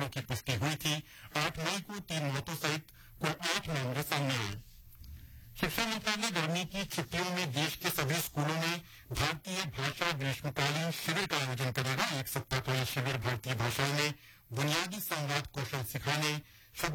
मामलों की पुष्टि हुई थी। 8 मई को 3 मौतों सहित कुल 8 मामले सामने आए। शिक्षा मंत्रालय गर्मी की छुट्टियों में देश के सभी स्कूलों में भारतीय भाषा ग्रीष्मकालीन शिविर का आयोजन करेगा। 1 सप्ताह का यह शिविर भारतीय भाषाओं में बुनियादी संवाद कौशल सिखाने,